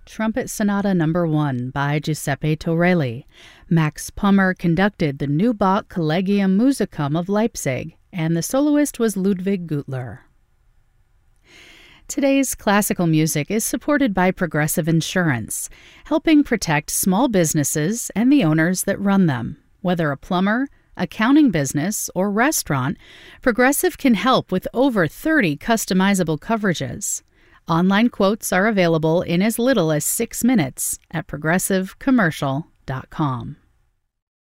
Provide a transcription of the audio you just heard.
Trumpet Sonata No. 1 by Giuseppe Torelli. Max Pummer conducted the Neubach Collegium Musicum of Leipzig, and the soloist was Ludwig Gutler. Today's classical music is supported by Progressive Insurance, helping protect small businesses and the owners that run them. Whether a plumber, accounting business, or restaurant, Progressive can help with over 30 customizable coverages. Online quotes are available in as little as 6 minutes at progressivecommercial.com.